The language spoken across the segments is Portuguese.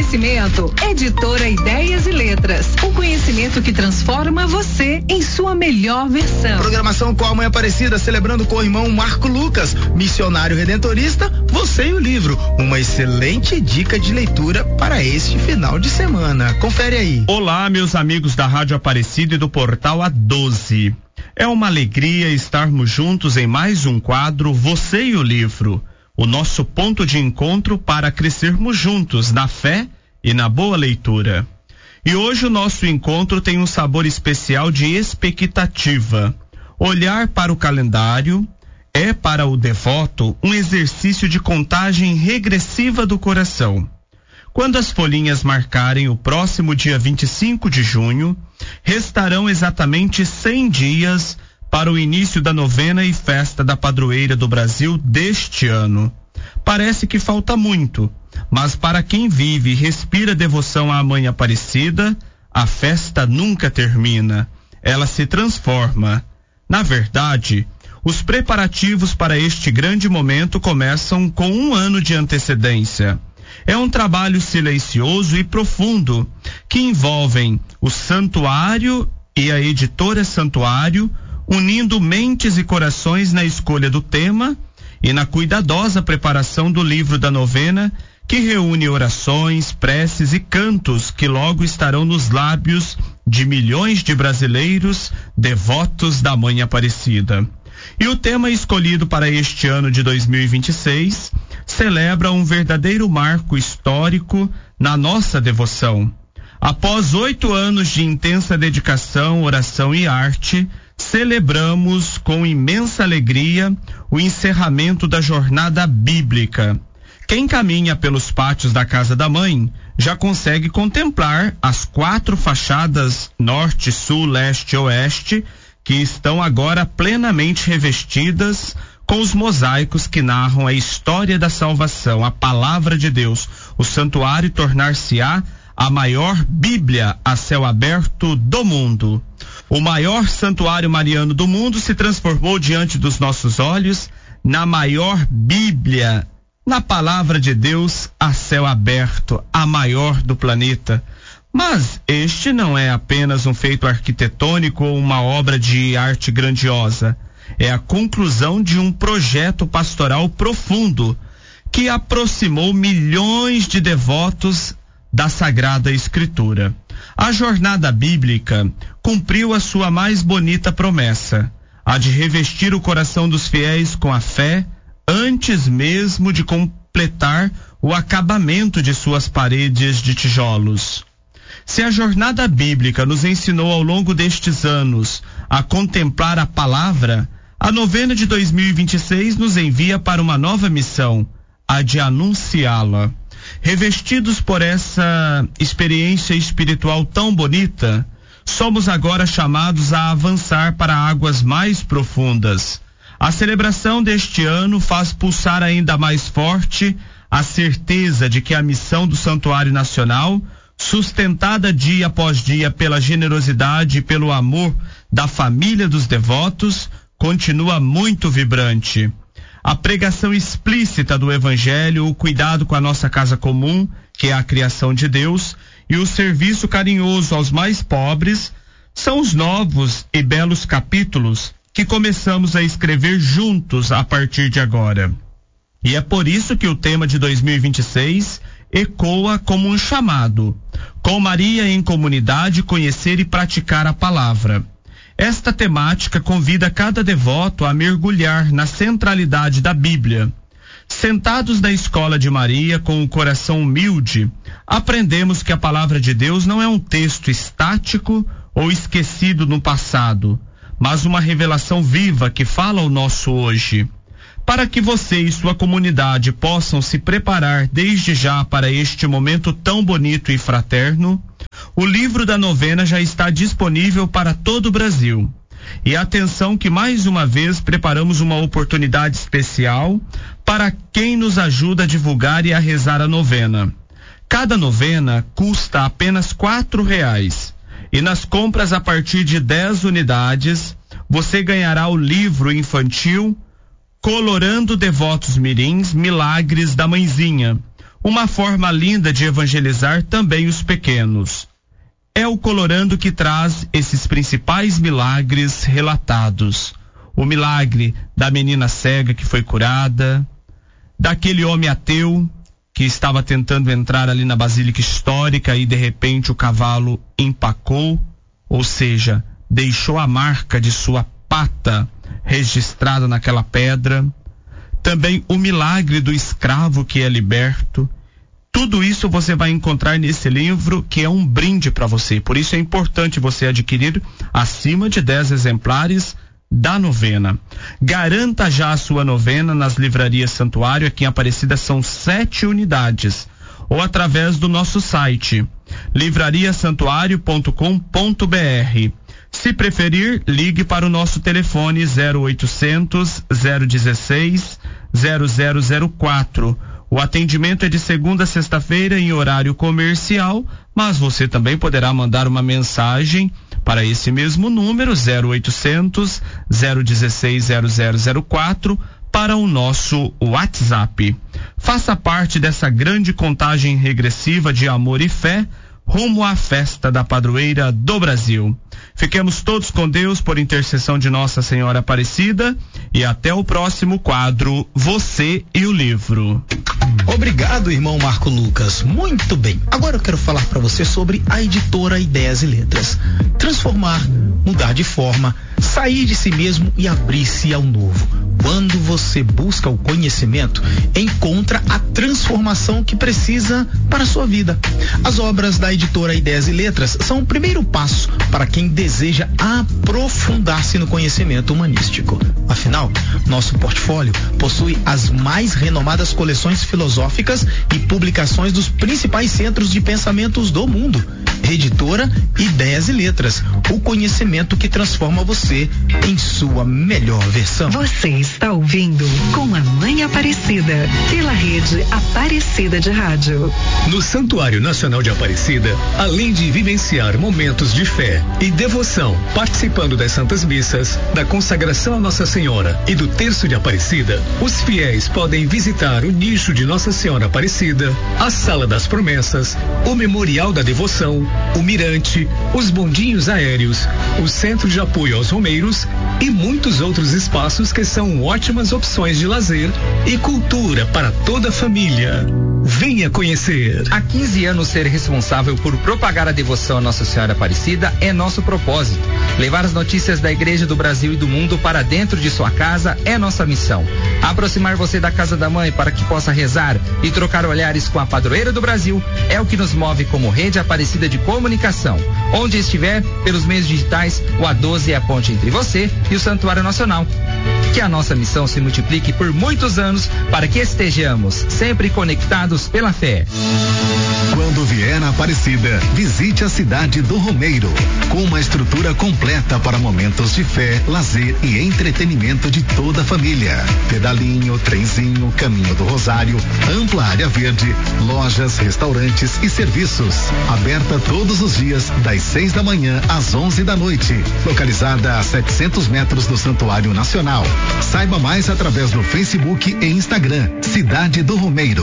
Oferecimento, Editora Ideias e Letras. O conhecimento que transforma você em sua melhor versão. Programação com a Mãe Aparecida, celebrando com o irmão Marco Lucas, missionário redentorista, Você e o Livro. Uma excelente dica de leitura para este final de semana. Confere aí. Olá, meus amigos da Rádio Aparecida e do Portal A12. É uma alegria estarmos juntos em mais um quadro Você e o Livro. O nosso ponto de encontro para crescermos juntos na fé e na boa leitura. E hoje o nosso encontro tem um sabor especial de expectativa. Olhar para o calendário é para o devoto um exercício de contagem regressiva do coração. Quando as folhinhas marcarem o próximo dia 25 de junho, restarão exatamente 100 dias para o início da novena e festa da padroeira do Brasil deste ano. Parece que falta muito, mas para quem vive e respira devoção à Mãe Aparecida, a festa nunca termina, ela se transforma. Na verdade, os preparativos para este grande momento começam com um ano de antecedência. É um trabalho silencioso e profundo, que envolvem o Santuário e a Editora Santuário, unindo mentes e corações na escolha do tema e na cuidadosa preparação do livro da novena, que reúne orações, preces e cantos que logo estarão nos lábios de milhões de brasileiros devotos da Mãe Aparecida. E o tema escolhido para este ano de 2026 celebra um verdadeiro marco histórico na nossa devoção. Após 8 anos de intensa dedicação, oração e arte, celebramos com imensa alegria o encerramento da jornada bíblica. Quem caminha pelos pátios da Casa da Mãe já consegue contemplar as 4 fachadas norte, sul, leste e oeste, que estão agora plenamente revestidas com os mosaicos que narram a história da salvação, a palavra de Deus. O santuário tornar-se-á a maior Bíblia a céu aberto do mundo. O maior santuário mariano do mundo se transformou diante dos nossos olhos na maior Bíblia, na palavra de Deus a céu aberto, a maior do planeta. Mas este não é apenas um feito arquitetônico ou uma obra de arte grandiosa. É a conclusão de um projeto pastoral profundo que aproximou milhões de devotos da Sagrada Escritura. A jornada bíblica cumpriu a sua mais bonita promessa, a de revestir o coração dos fiéis com a fé, antes mesmo de completar o acabamento de suas paredes de tijolos. Se a jornada bíblica nos ensinou ao longo destes anos a contemplar a palavra, a novena de 2026 nos envia para uma nova missão, a de anunciá-la. Revestidos por essa experiência espiritual tão bonita, somos agora chamados a avançar para águas mais profundas. A celebração deste ano faz pulsar ainda mais forte a certeza de que a missão do Santuário Nacional, sustentada dia após dia pela generosidade e pelo amor da família dos devotos, continua muito vibrante. A pregação explícita do Evangelho, o cuidado com a nossa casa comum, que é a criação de Deus, e o serviço carinhoso aos mais pobres, são os novos e belos capítulos que começamos a escrever juntos a partir de agora. E é por isso que o tema de 2026 ecoa como um chamado: com Maria em comunidade, conhecer e praticar a palavra. Esta temática convida cada devoto a mergulhar na centralidade da Bíblia. Sentados na escola de Maria, com o coração humilde, aprendemos que a palavra de Deus não é um texto estático ou esquecido no passado, mas uma revelação viva que fala ao nosso hoje. Para que você e sua comunidade possam se preparar desde já para este momento tão bonito e fraterno, o livro da novena já está disponível para todo o Brasil. E atenção que mais uma vez preparamos uma oportunidade especial para quem nos ajuda a divulgar e a rezar a novena. Cada novena custa apenas R$4 e nas compras a partir de 10 unidades você ganhará o livro infantil Colorando Devotos Mirins, Milagres da Mãezinha, Uma forma linda de evangelizar também os pequenos. É o Colorando que traz esses principais milagres relatados. O milagre da menina cega que foi curada, daquele homem ateu que estava tentando entrar ali na Basílica Histórica e de repente o cavalo empacou, ou seja, deixou a marca de sua pata registrada naquela pedra. Também o milagre do escravo que é liberto. Tudo isso você vai encontrar nesse livro, que é um brinde para você. Por isso é importante você adquirir acima de 10 exemplares da novena. Garanta já a sua novena nas livrarias Santuário. Aqui em Aparecida são 7 unidades. Ou através do nosso site livrariasantuario.com.br. Se preferir, ligue para o nosso telefone 0800 016 0004. O atendimento é de segunda a sexta-feira em horário comercial, mas você também poderá mandar uma mensagem para esse mesmo número 0800 016 0004 para o nosso WhatsApp. Faça parte dessa grande contagem regressiva de amor e fé rumo à festa da padroeira do Brasil. Fiquemos todos com Deus por intercessão de Nossa Senhora Aparecida e até o próximo quadro Você e o Livro. Obrigado, irmão Marco Lucas. Muito bem. Agora eu quero falar para você sobre a editora Ideias e Letras. Transformar, mudar de forma, sair de si mesmo e abrir-se ao novo. Quando você busca o conhecimento, encontra a transformação que precisa para a sua vida. As obras da editora Ideias e Letras são o primeiro passo para quem deseja aprofundar-se no conhecimento humanístico. Afinal, nosso portfólio possui as mais renomadas coleções filosóficas e publicações dos principais centros de pensamentos do mundo. Editora Ideias e Letras, o conhecimento que transforma você em sua melhor versão. Você está ouvindo Com a Mãe Aparecida, pela rede Aparecida de Rádio. No Santuário Nacional de Aparecida, além de vivenciar momentos de fé e devoção, participando das Santas Missas, da consagração a Nossa Senhora e do Terço de Aparecida, os fiéis podem visitar o nicho de Nossa Senhora Aparecida, a Sala das Promessas, o Memorial da Devoção, o Mirante, os bondinhos aéreos, o Centro de Apoio aos Romeiros e muitos outros espaços que são ótimas opções de lazer e cultura para toda a família. Venha conhecer. Há 15 anos, ser responsável por propagar a devoção a Nossa Senhora Aparecida é nosso propósito. Levar as notícias da Igreja do Brasil e do mundo para dentro de sua casa é nossa missão. Aproximar você da casa da mãe para que possa rezar e trocar olhares com a padroeira do Brasil é o que nos move como Rede Aparecida de Comunicação. Onde estiver, pelos meios digitais, o A12 é a ponte entre você e o Santuário Nacional. Que a nossa missão se multiplique por muitos anos para que estejamos sempre conectados pela fé. Quando vier a Aparecida, visite a cidade do Romeiro, com uma estrutura completa para momentos de fé, lazer e entretenimento de toda a família. Pedalinho, trenzinho, caminho do Rosário, ampla área verde, lojas, restaurantes e serviços. Aberta todos os dias, das 6 da manhã às 11 da noite. Localizada a 700 metros do Santuário Nacional. Saiba mais através do Facebook e Instagram. Cidade do Romeiro.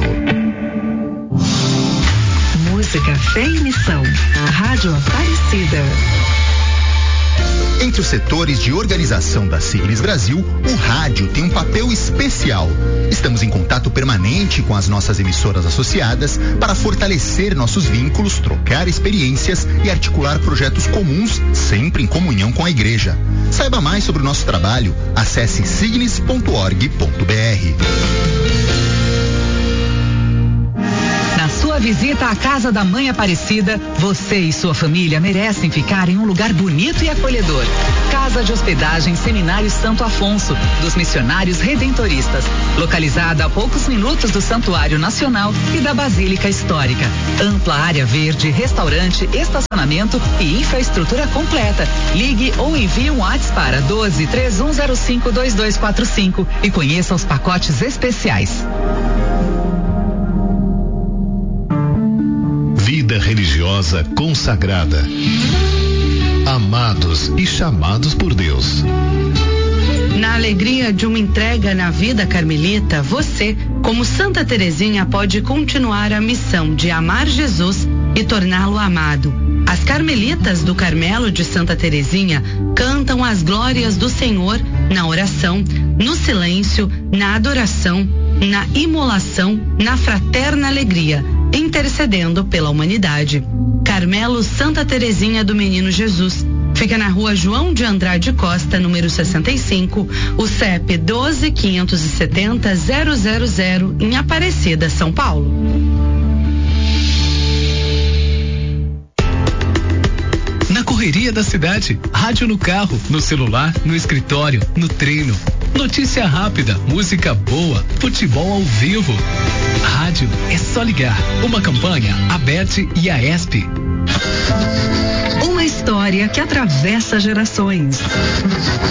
Música, fé e missão. Rádio Aparecida. Entre os setores de organização da Signes Brasil, o rádio tem um papel especial. Estamos em contato permanente com as nossas emissoras associadas para fortalecer nossos vínculos, trocar experiências e articular projetos comuns, sempre em comunhão com a igreja. Saiba mais sobre o nosso trabalho, acesse signes.org.br. Na sua visita à Casa da Mãe Aparecida, você e sua família merecem ficar em um lugar bonito e acolhedor. Casa de Hospedagem Seminário Santo Afonso, dos Missionários Redentoristas, localizada a poucos minutos do Santuário Nacional e da Basílica Histórica. Ampla área verde, restaurante, estacionamento e infraestrutura completa. Ligue ou envie um WhatsApp para 12-3105-2245 e conheça os pacotes especiais. Vida religiosa consagrada. Amados e chamados por Deus. Na alegria de uma entrega na vida carmelita, você, como Santa Teresinha, pode continuar a missão de amar Jesus e torná-lo amado. As carmelitas do Carmelo de Santa Teresinha cantam as glórias do Senhor na oração, no silêncio, na adoração, na imolação, na fraterna alegria, intercedendo pela humanidade. Carmelo Santa Teresinha do Menino Jesus. Fica na rua João de Andrade Costa, número 65, o CEP 12.570.000, em Aparecida, São Paulo. Na correria da cidade, rádio no carro, no celular, no escritório, no treino. Notícia rápida, música boa, futebol ao vivo. Rádio é só ligar. Uma campanha, ABET e AESP. Uma história que atravessa gerações.